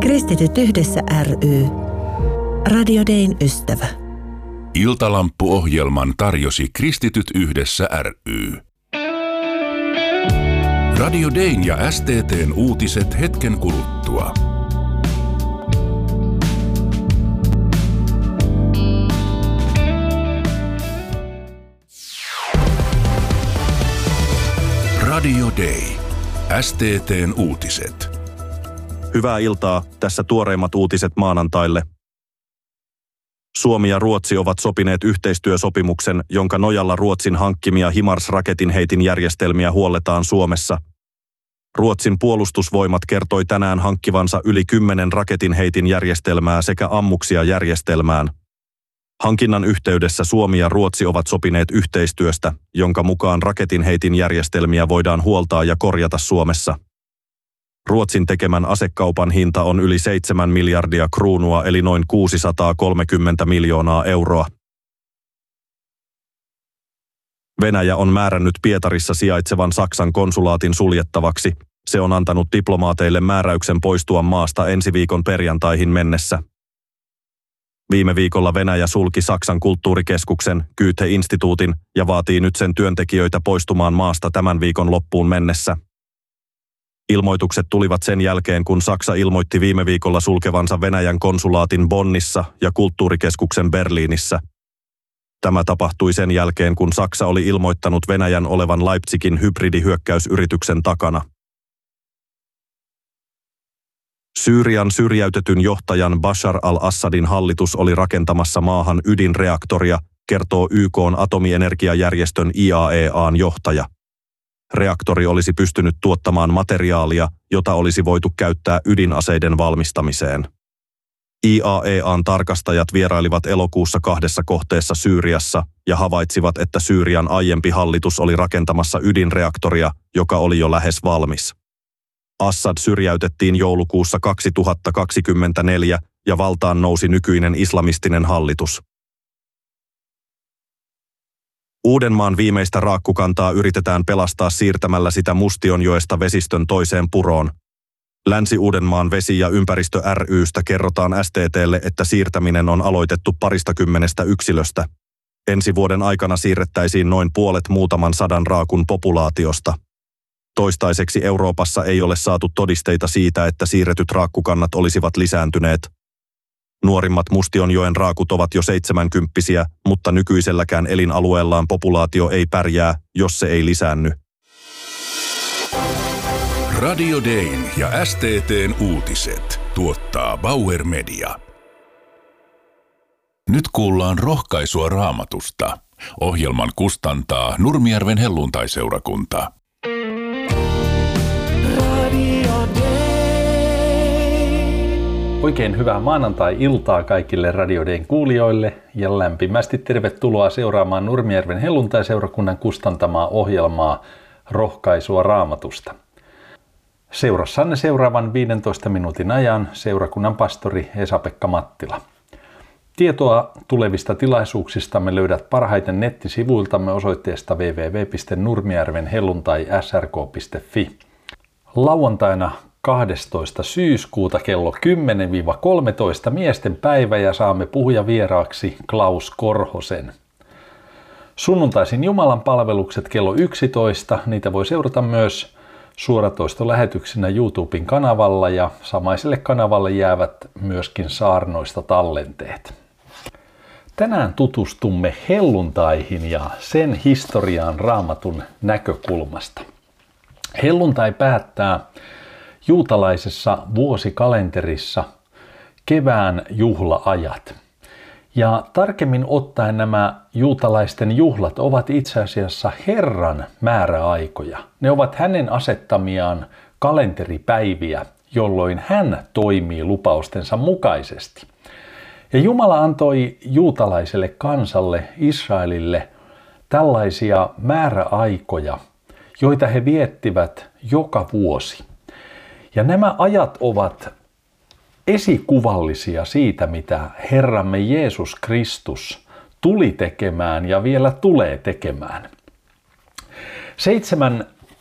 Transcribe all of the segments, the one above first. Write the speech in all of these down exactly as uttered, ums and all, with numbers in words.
Kristityt yhdessä ry. Radio Dayn ystävä. Iltalamppu-ohjelman tarjosi Kristityt yhdessä ry. Radio Dayn ja S T T:n uutiset hetken kuluttua. Radio Day. S T T:n uutiset. Hyvää iltaa, tässä tuoreimmat uutiset maanantaille. Suomi ja Ruotsi ovat sopineet yhteistyösopimuksen, jonka nojalla Ruotsin hankkimia HIMARS-raketinheitin järjestelmiä huolletaan Suomessa. Ruotsin puolustusvoimat kertoi tänään hankkivansa yli kymmenen raketinheitin järjestelmää sekä ammuksia järjestelmään. Hankinnan yhteydessä Suomi ja Ruotsi ovat sopineet yhteistyöstä, jonka mukaan raketinheitin järjestelmiä voidaan huoltaa ja korjata Suomessa. Ruotsin tekemän asekaupan hinta on yli seitsemän miljardia kruunua eli noin kuusisataakolmekymmentä miljoonaa euroa. Venäjä on määrännyt Pietarissa sijaitsevan Saksan konsulaatin suljettavaksi. Se on antanut diplomaateille määräyksen poistua maasta ensi viikon perjantaihin mennessä. Viime viikolla Venäjä sulki Saksan kulttuurikeskuksen, Goethe-instituutin, ja vaatii nyt sen työntekijöitä poistumaan maasta tämän viikon loppuun mennessä. Ilmoitukset tulivat sen jälkeen, kun Saksa ilmoitti viime viikolla sulkevansa Venäjän konsulaatin Bonnissa ja kulttuurikeskuksen Berliinissä. Tämä tapahtui sen jälkeen, kun Saksa oli ilmoittanut Venäjän olevan Leipzigin hybridihyökkäysyrityksen takana. Syyrian syrjäytetyn johtajan Bashar al-Assadin hallitus oli rakentamassa maahan ydinreaktoria, kertoo Y K:n atomienergiajärjestön I A E A:n johtaja. Reaktori olisi pystynyt tuottamaan materiaalia, jota olisi voitu käyttää ydinaseiden valmistamiseen. I A E A:n tarkastajat vierailivat elokuussa kahdessa kohteessa Syyriassa ja havaitsivat, että Syyrian aiempi hallitus oli rakentamassa ydinreaktoria, joka oli jo lähes valmis. Assad syrjäytettiin joulukuussa kaksituhattakaksikymmentäneljä ja valtaan nousi nykyinen islamistinen hallitus. Uudenmaan viimeistä raakkukantaa yritetään pelastaa siirtämällä sitä Mustionjoesta vesistön toiseen puroon. Länsi-Uudenmaan vesi- ja ympäristö ry:stä kerrotaan S T T:lle, että siirtäminen on aloitettu paristakymmenestä yksilöstä. Ensi vuoden aikana siirrettäisiin noin puolet muutaman sadan raakun populaatiosta. Toistaiseksi Euroopassa ei ole saatu todisteita siitä, että siirretyt raakkukannat olisivat lisääntyneet. Nuorimmat Mustionjoen raakut ovat jo seitsemänkymppisiä, mutta nykyiselläkään elinalueellaan populaatio ei pärjää, jos se ei lisäänny. Radio Dayn ja S T T:n uutiset tuottaa Bauer Media. Nyt kuullaan rohkaisua Raamatusta. Ohjelman kustantaa Nurmijärven helluntai-seurakunta. Oikein hyvää maanantai-iltaa kaikille Radio Dayn kuulijoille ja lämpimästi tervetuloa seuraamaan Nurmijärven helluntai-seurakunnan kustantamaa ohjelmaa Rohkaisua Raamatusta. Seurassanne seuraavan viidentoista minuutin ajan seurakunnan pastori Esa-Pekka Mattila. Tietoa tulevista tilaisuuksistamme löydät parhaiten nettisivuiltamme osoitteesta double-u double-u double-u piste nurmijärven helluntai s r k piste f i. Lauantaina kahdestoista syyskuuta kello kymmenen kolmetoista miesten päivä ja saamme puhujavieraaksi Klaus Korhosen. Sunnuntaisin Jumalan palvelukset kello yksitoista, niitä voi seurata myös suoratoistolähetyksinä YouTuben kanavalla ja samaiselle kanavalle jäävät myöskin saarnoista tallenteet. Tänään tutustumme helluntaihin ja sen historiaan Raamatun näkökulmasta. Helluntai päättää juutalaisessa vuosikalenterissa kevään juhlaajat. Ja tarkemmin ottaen nämä juutalaisten juhlat ovat itse asiassa Herran määräaikoja. Ne ovat hänen asettamiaan kalenteripäiviä, jolloin hän toimii lupaustensa mukaisesti. Ja Jumala antoi juutalaiselle kansalle, Israelille, tällaisia määräaikoja, joita he viettivät joka vuosi. Ja nämä ajat ovat esikuvallisia siitä, mitä Herramme Jeesus Kristus tuli tekemään ja vielä tulee tekemään. Seitsemän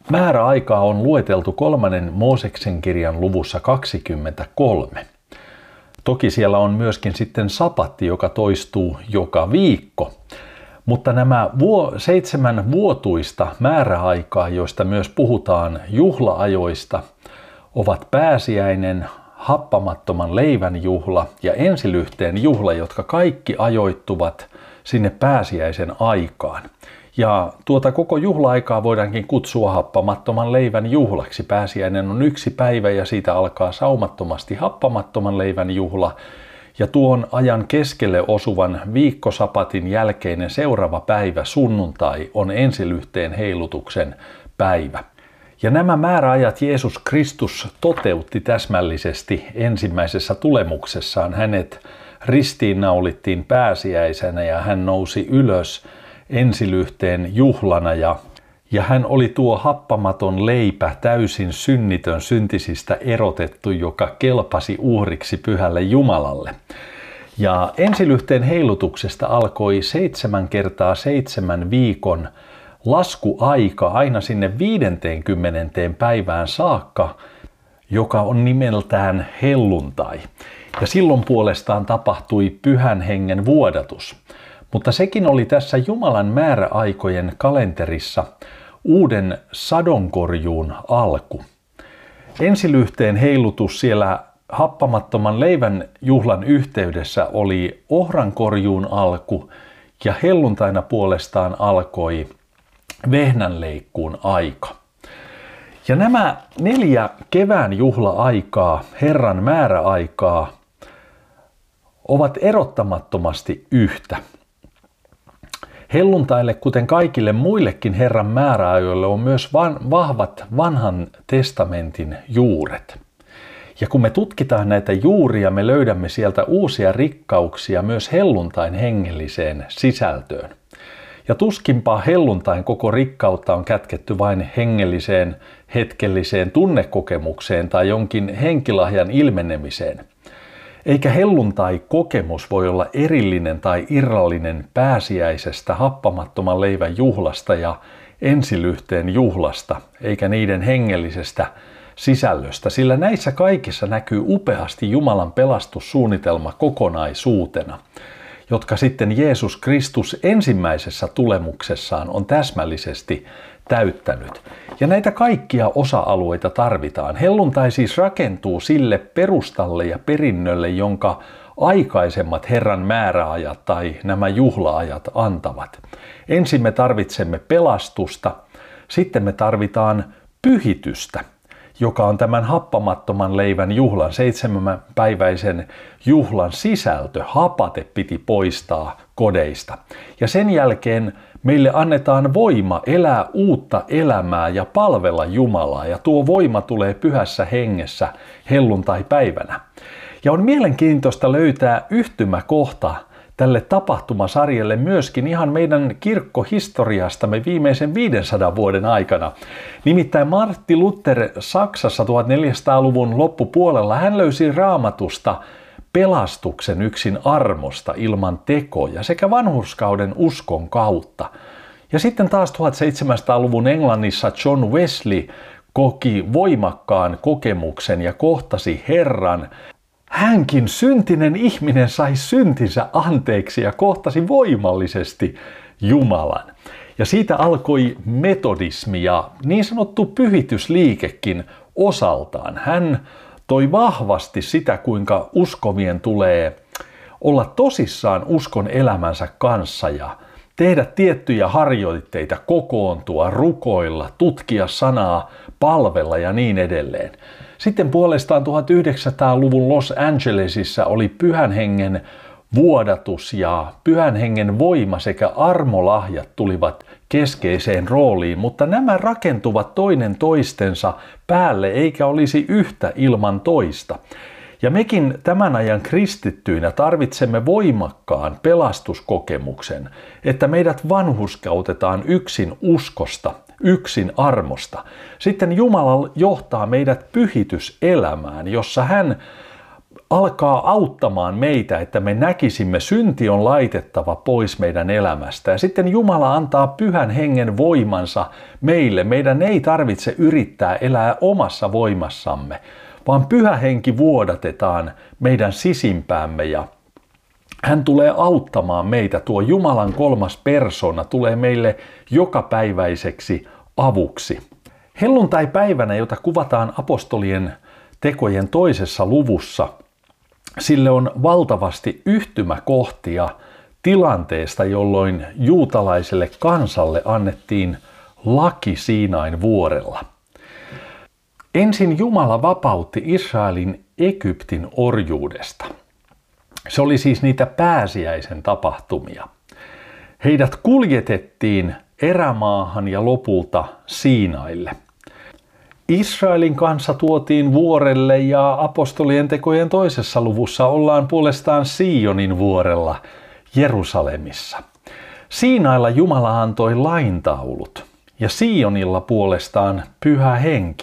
määräaikaa on lueteltu kolmannen Mooseksen kirjan luvussa kaksikymmentäkolme. Toki siellä on myöskin sitten sapatti, joka toistuu joka viikko. Mutta nämä vuo, seitsemän vuotuista määräaikaa, joista myös puhutaan juhlaajoista, ovat pääsiäinen, happamattoman leivän juhla ja ensilyhteen juhla, jotka kaikki ajoittuvat sinne pääsiäisen aikaan. Ja tuota koko juhla-aikaa voidaankin kutsua happamattoman leivän juhlaksi. Pääsiäinen on yksi päivä ja siitä alkaa saumattomasti happamattoman leivän juhla. Ja tuon ajan keskelle osuvan viikkosapatin jälkeinen seuraava päivä, sunnuntai, on ensilyhteen heilutuksen päivä. Ja nämä määräajat Jeesus Kristus toteutti täsmällisesti ensimmäisessä tulemuksessaan. Hänet ristiinnaulittiin pääsiäisenä ja hän nousi ylös ensilyhteen juhlana ja, ja hän oli tuo happamaton leipä, täysin synnitön, syntisistä erotettu, joka kelpasi uhriksi pyhälle Jumalalle. Ja ensilyhteen heilutuksesta alkoi seitsemän kertaa seitsemän viikon laskuaika aina sinne viidenteenkymmenenteen päivään saakka, joka on nimeltään helluntai. Ja silloin puolestaan tapahtui pyhän hengen vuodatus. Mutta sekin oli tässä Jumalan määräaikojen kalenterissa uuden sadonkorjuun alku. Ensilyhteen heilutus siellä happamattoman leivän juhlan yhteydessä oli ohrankorjuun alku ja helluntaina puolestaan alkoi vehnänleikkuun aika. Ja nämä neljä kevään juhla-aikaa, Herran määräaikaa, ovat erottamattomasti yhtä. Helluntaille, kuten kaikille muillekin Herran määräajoille, on myös van, vahvat vanhan testamentin juuret. Ja kun me tutkitaan näitä juuria, me löydämme sieltä uusia rikkauksia myös helluntain hengelliseen sisältöön. Ja tuskinpa helluntain koko rikkautta on kätketty vain hengelliseen, hetkelliseen tunnekokemukseen tai jonkin henkilahjan ilmenemiseen. Eikä helluntai-kokemus voi olla erillinen tai irrallinen pääsiäisestä, happamattoman leivän juhlasta ja ensilyhteen juhlasta, eikä niiden hengellisestä sisällöstä, sillä näissä kaikissa näkyy upeasti Jumalan pelastussuunnitelma kokonaisuutena, jotka sitten Jeesus Kristus ensimmäisessä tulemuksessaan on täsmällisesti täyttänyt. Ja näitä kaikkia osa-alueita tarvitaan. Helluntai siis rakentuu sille perustalle ja perinnölle, jonka aikaisemmat Herran määräajat tai nämä juhlaajat antavat. Ensin me tarvitsemme pelastusta, sitten me tarvitaan pyhitystä, joka on tämän happamattoman leivän juhlan, seitsemänpäiväisen juhlan sisältö. Hapate piti poistaa kodeista. Ja sen jälkeen meille annetaan voima elää uutta elämää ja palvella Jumalaa. Ja tuo voima tulee pyhässä hengessä helluntai-päivänä. Ja on mielenkiintoista löytää yhtymäkohta tälle tapahtumasarjalle myöskin ihan meidän kirkkohistoriastamme viimeisen viidensadan vuoden aikana. Nimittäin Martti Luther Saksassa tuhatneljäsataaluvun loppupuolella hän löysi Raamatusta pelastuksen yksin armosta ilman tekoja sekä vanhurskauden uskon kautta. Ja sitten taas tuhatseitsemänsataaluvun Englannissa John Wesley koki voimakkaan kokemuksen ja kohtasi Herran. Hänkin syntinen ihminen sai syntinsä anteeksi ja kohtasi voimallisesti Jumalan. Ja siitä alkoi metodismi ja niin sanottu pyhitysliikekin osaltaan. Hän toi vahvasti sitä, kuinka uskovien tulee olla tosissaan uskon elämänsä kanssa ja tehdä tiettyjä harjoitteita, kokoontua, rukoilla, tutkia sanaa, palvella ja niin edelleen. Sitten puolestaan tuhatyhdeksänsataaluvun Los Angelesissa oli pyhän hengen vuodatus ja pyhän hengen voima sekä armolahjat tulivat keskeiseen rooliin, mutta nämä rakentuvat toinen toistensa päälle eikä olisi yhtä ilman toista. Ja mekin tämän ajan kristittyinä tarvitsemme voimakkaan pelastuskokemuksen, että meidät vanhurskautetaan yksin uskosta, yksin armosta. Sitten Jumala johtaa meidät pyhityselämään, jossa hän alkaa auttamaan meitä, että me näkisimme, synti on laitettava pois meidän elämästä. Ja sitten Jumala antaa Pyhän Hengen voimansa meille. Meidän ei tarvitse yrittää elää omassa voimassamme, vaan Pyhä Henki vuodatetaan meidän sisimpäämme ja hän tulee auttamaan meitä. Tuo Jumalan kolmas persona tulee meille jokapäiväiseksi avuksi. Helluntai-päivänä, jota kuvataan apostolien tekojen toisessa luvussa, sille on valtavasti yhtymäkohtia tilanteesta, jolloin juutalaiselle kansalle annettiin laki Siinain vuorella. Ensin Jumala vapautti Israelin Egyptin orjuudesta. Se oli siis niitä pääsiäisen tapahtumia. Heidät kuljetettiin erämaahan ja lopulta Siinaille. Israelin kanssa tuotiin vuorelle ja apostolien tekojen toisessa luvussa ollaan puolestaan Sionin vuorella Jerusalemissa. Siinailla Jumala antoi laintaulut ja Sionilla puolestaan Pyhä Henki.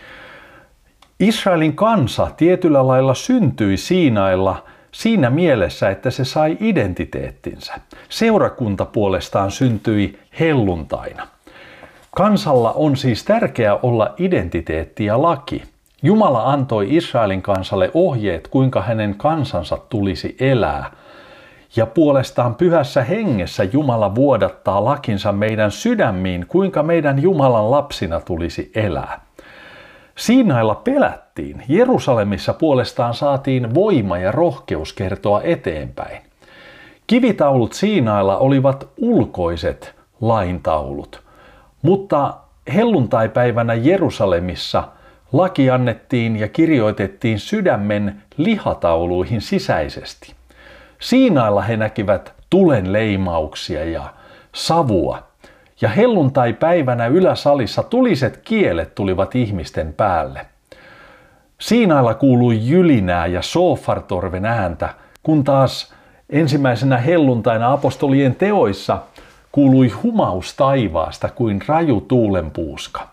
Israelin kansa tietyllä lailla syntyi Siinailla siinä mielessä, että se sai identiteettinsä. Seurakunta puolestaan syntyi helluntaina. Kansalla on siis tärkeää olla identiteetti ja laki. Jumala antoi Israelin kansalle ohjeet, kuinka hänen kansansa tulisi elää. Ja puolestaan Pyhässä Hengessä Jumala vuodattaa lakinsa meidän sydämiin, kuinka meidän Jumalan lapsina tulisi elää. Siinailla pelättiin. Jerusalemissa puolestaan saatiin voima ja rohkeus kertoa eteenpäin. Kivitaulut Siinailla olivat ulkoiset laintaulut, mutta helluntaipäivänä Jerusalemissa laki annettiin ja kirjoitettiin sydämen lihatauluihin sisäisesti. Siinailla he näkivät tulen leimauksia ja savua. Ja helluntaipäivänä yläsalissa tuliset kielet tulivat ihmisten päälle. Siinailla kuului jylinää ja sofartorven ääntä, kun taas ensimmäisenä helluntaina apostolien teoissa kuului humaus taivaasta kuin raju tuulenpuuska.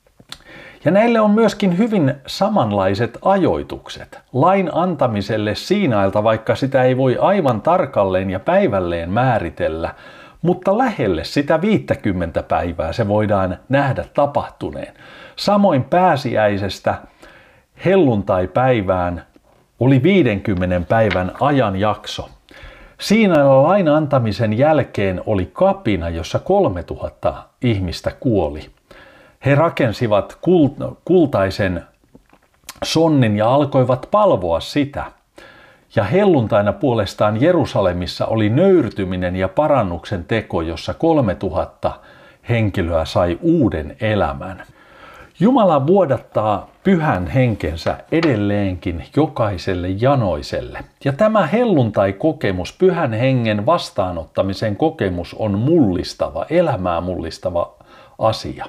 Ja näille on myöskin hyvin samanlaiset ajoitukset. Lain antamiselle Siinailta, vaikka sitä ei voi aivan tarkalleen ja päivälleen määritellä, mutta lähelle sitä viittäkymmentä päivää se voidaan nähdä tapahtuneen. Samoin pääsiäisestä helluntaipäivään oli viidenkymmenen päivän ajanjakso. Siinailla lain antamisen jälkeen oli kapina, jossa kolmetuhatta ihmistä kuoli. He rakensivat kultaisen sonnin ja alkoivat palvoa sitä. Ja helluntaina puolestaan Jerusalemissa oli nöyrtyminen ja parannuksen teko, jossa kolmetuhatta henkilöä sai uuden elämän. Jumala vuodattaa Pyhän Henkensä edelleenkin jokaiselle janoiselle. Ja tämä helluntai-kokemus, Pyhän Hengen vastaanottamisen kokemus on mullistava, elämää mullistava asia.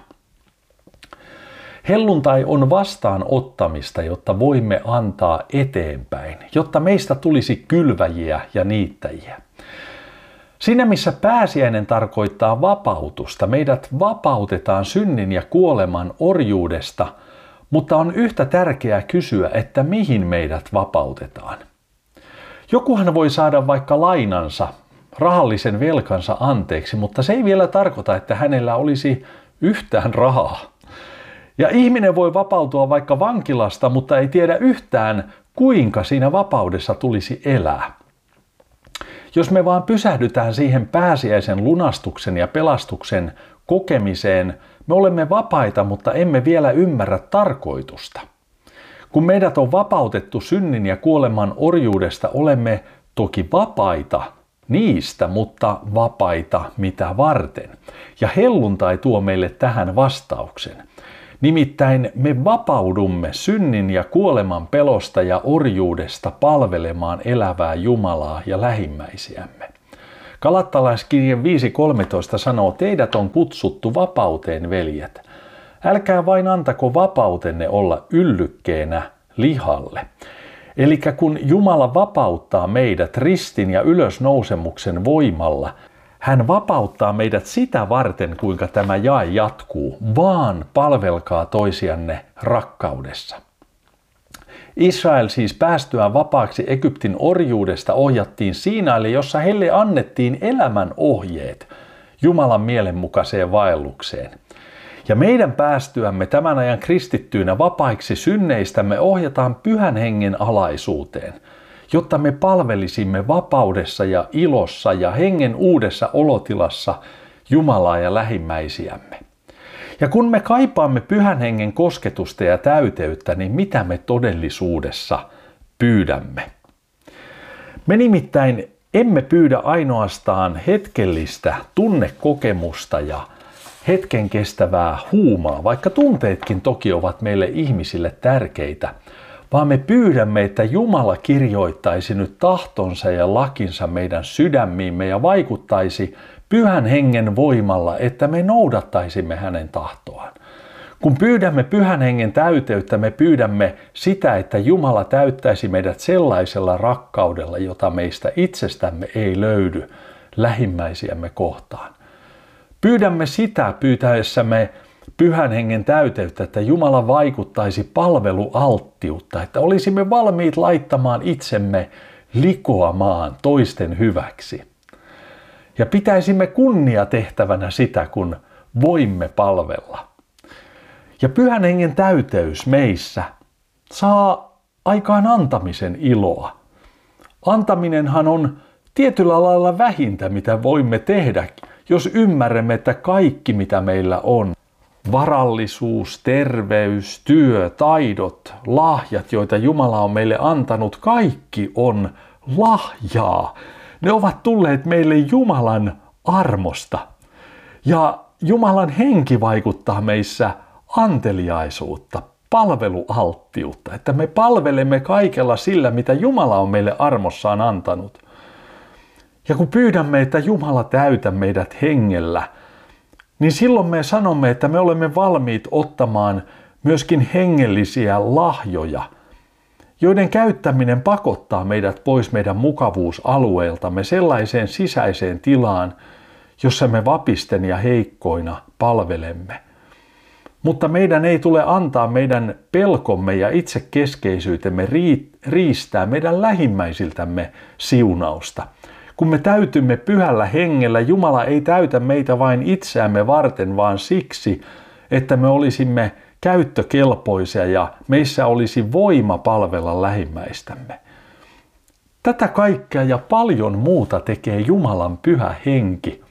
Helluntai on vastaanottamista, jotta voimme antaa eteenpäin, jotta meistä tulisi kylväjiä ja niittäjiä. Siinä missä pääsiäinen tarkoittaa vapautusta, meidät vapautetaan synnin ja kuoleman orjuudesta, mutta on yhtä tärkeää kysyä, että mihin meidät vapautetaan. Jokuhan voi saada vaikka lainansa, rahallisen velkansa anteeksi, mutta se ei vielä tarkoita, että hänellä olisi yhtään rahaa. Ja ihminen voi vapautua vaikka vankilasta, mutta ei tiedä yhtään, kuinka siinä vapaudessa tulisi elää. Jos me vaan pysähdytään siihen pääsiäisen lunastuksen ja pelastuksen kokemiseen, me olemme vapaita, mutta emme vielä ymmärrä tarkoitusta. Kun meidät on vapautettu synnin ja kuoleman orjuudesta, olemme toki vapaita niistä, mutta vapaita mitä varten. Ja helluntai tuo meille tähän vastauksen. Nimittäin me vapaudumme synnin ja kuoleman pelosta ja orjuudesta palvelemaan elävää Jumalaa ja lähimmäisiämme. Galattalaiskirje viisi kolmetoista sanoo, teidät on kutsuttu vapauteen, veljet. Älkää vain antako vapautenne olla yllykkeenä lihalle. Eli kun Jumala vapauttaa meidät ristin ja ylösnousemuksen voimalla, hän vapauttaa meidät sitä varten, kuinka tämä jae jatkuu, vaan palvelkaa toisianne rakkaudessa. Israel siis päästyään vapaaksi Egyptin orjuudesta ohjattiin Siinaille, jossa heille annettiin elämän ohjeet Jumalan mielenmukaiseen vaellukseen. Ja meidän päästyämme tämän ajan kristittyinä vapaiksi synneistämme ohjataan Pyhän Hengen alaisuuteen, jotta me palvelisimme vapaudessa ja ilossa ja hengen uudessa olotilassa Jumalaa ja lähimmäisiämme. Ja kun me kaipaamme Pyhän Hengen kosketusta ja täyteyttä, niin mitä me todellisuudessa pyydämme? Me nimittäin emme pyydä ainoastaan hetkellistä tunnekokemusta ja hetken kestävää huumaa, vaikka tunteetkin toki ovat meille ihmisille tärkeitä, vaan me pyydämme, että Jumala kirjoittaisi nyt tahtonsa ja lakinsa meidän sydämiimme ja vaikuttaisi Pyhän Hengen voimalla, että me noudattaisimme hänen tahtoaan. Kun pyydämme Pyhän Hengen täyteyttä, me pyydämme sitä, että Jumala täyttäisi meidät sellaisella rakkaudella, jota meistä itsestämme ei löydy lähimmäisiämme kohtaan. Pyydämme sitä pyytäessämme Pyhän Hengen täyteyttä, että Jumala vaikuttaisi palvelualttiutta, että olisimme valmiit laittamaan itsemme likoamaan toisten hyväksi. Ja pitäisimme kunniatehtävänä sitä, kun voimme palvella. Ja Pyhän Hengen täyteys meissä saa aikaan antamisen iloa. Antaminenhan on tietyllä lailla vähintä, mitä voimme tehdä, jos ymmärrämme, että kaikki mitä meillä on, varallisuus, terveys, työ, taidot, lahjat, joita Jumala on meille antanut, kaikki on lahjaa. Ne ovat tulleet meille Jumalan armosta. Ja Jumalan henki vaikuttaa meissä anteliaisuutta, palvelualttiutta, että me palvelemme kaikella sillä, mitä Jumala on meille armossaan antanut. Ja kun pyydämme, että Jumala täytä meidät hengellä, niin silloin me sanomme, että me olemme valmiit ottamaan myöskin hengellisiä lahjoja, joiden käyttäminen pakottaa meidät pois meidän mukavuusalueeltamme sellaiseen sisäiseen tilaan, jossa me vapisten ja heikkoina palvelemme. Mutta meidän ei tule antaa meidän pelkomme ja itsekeskeisyytemme riistää meidän lähimmäisiltämme siunausta. Kun me täytymme Pyhällä Hengellä, Jumala ei täytä meitä vain itseämme varten, vaan siksi, että me olisimme käyttökelpoisia ja meissä olisi voima palvella lähimmäistämme. Tätä kaikkea ja paljon muuta tekee Jumalan Pyhä Henki.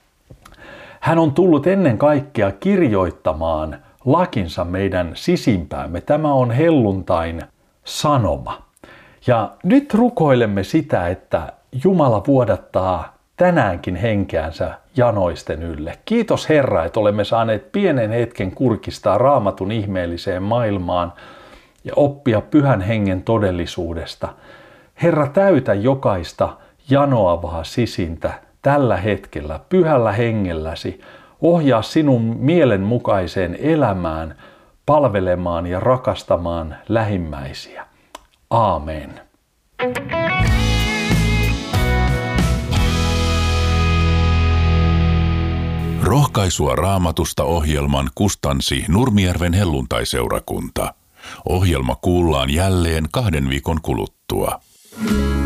Hän on tullut ennen kaikkea kirjoittamaan lakinsa meidän sisimpäämme. Tämä on helluntain sanoma. Ja nyt rukoilemme sitä, että Jumala vuodattaa tänäänkin henkeänsä janoisten ylle. Kiitos Herra, että olemme saaneet pienen hetken kurkistaa Raamatun ihmeelliseen maailmaan ja oppia Pyhän Hengen todellisuudesta. Herra, täytä jokaista janoavaa sisintä tällä hetkellä Pyhällä Hengelläsi. Ohjaa sinun mielenmukaiseen elämään, palvelemaan ja rakastamaan lähimmäisiä. Aamen. Rohkaisua Raamatusta -ohjelman kustansi Nurmijärven helluntaiseurakunta. Ohjelma kuullaan jälleen kahden viikon kuluttua.